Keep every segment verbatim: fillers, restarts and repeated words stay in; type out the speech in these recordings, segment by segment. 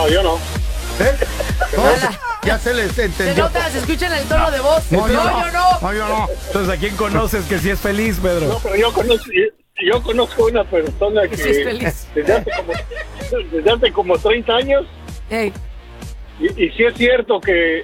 No, yo no. ¿Eh? No, ya se les Se entendió. nota, se escucha en el tono de voz. No, No, yo no. yo no. No, yo no. Entonces, ¿a quién conoces que sí es feliz, Pedro? No, pero yo conozco, yo conozco una persona que Sí es feliz. desde hace como, desde hace como treinta años, Ey, y, y sí es cierto que,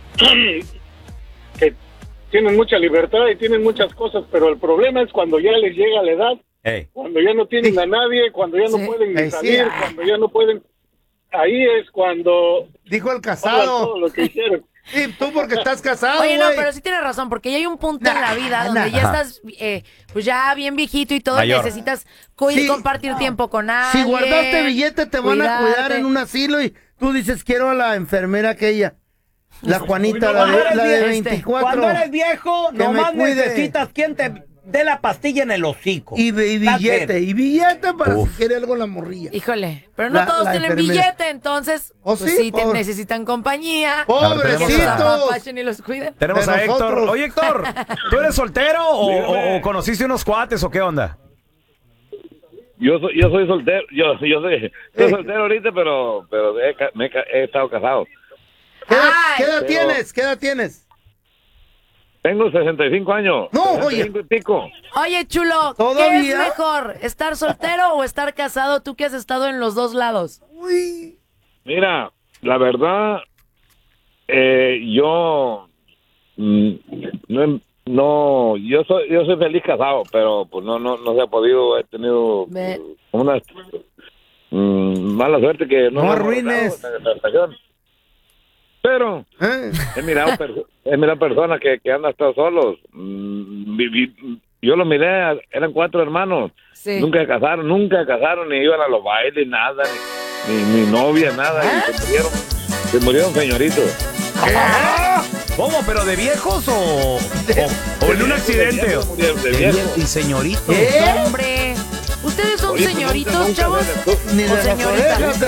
que tienen mucha libertad y tienen muchas cosas, pero el problema es cuando ya les llega la edad, Ey. cuando ya no tienen a nadie, cuando ya no Sí. pueden Ey, ni sí, salir, ah. cuando ya no pueden, ahí es cuando Dijo el pagan casado. todo lo que hicieron. Sí, tú porque estás casado, Oye, no, güey. pero sí tienes razón, porque ya hay un punto en la vida Nah, donde nah. ya estás, eh, pues ya bien viejito y todo, y Mayor. necesitas co- Sí. compartir tiempo con alguien. Si guardaste billete, te van a cuidar cuidarte. en un asilo y tú dices, quiero a la enfermera aquella. La Juanita, la Cuando de, eres la de viejo, veinticuatro. Cuando eres viejo, Que me nomás cuide. necesitas quien te dé la pastilla en el hocico. Y, bi- y That's billete, it. y billete para Uf. si quiere algo la morrilla. Híjole, pero no La- todos la tienen enfermera. billete, entonces, ¿Oh, pues sí? sí, te Pobre- necesitan compañía. tenemos a- Que los ¡Pobrecitos! apapachen y los cuiden. Tenemos De a Héctor. nosotros. Oye, Héctor, ¿tú eres soltero o, Dígame. o- o conociste unos cuates o qué onda? Yo soy, yo soy soltero, yo, yo soy, soy Eh. soltero ahorita, pero, pero he, ca- me he, ca- he estado casado. ¿Qué edad, Ay. qué edad Pero- tienes? ¿Qué edad tienes? Tengo sesenta y cinco años. No, sesenta y oye. cinco y pico. Oye, chulo, ¿qué ¿Todavía? es mejor? ¿Estar soltero o estar casado? Tú que has estado en los dos lados. Uy. Mira, la verdad, eh, yo mm, no, no, yo soy, yo soy feliz casado, pero pues no, no, no se ha podido, he tenido Ve. una mm, mala suerte que no, No me he arruines. logrado la relación. Pero ¿Eh? he mirado, perso- he mirado personas que, que han estado solos. Mm, vi- vi- yo los miré, eran cuatro hermanos. Sí. Nunca se casaron, nunca se casaron, ni iban a los bailes, nada, ni, ni, ni novia, nada. Y se murieron, se murieron señoritos. ¿Cómo? ¿Pero de viejos o, o, o en un accidente? Se murieron de viejos. Y señorito. ¿Qué? Hombre, ¿ustedes son Oye, pues, señoritos, nunca- nunca chavos? se les- Ni de ¿O las señoritas? orejas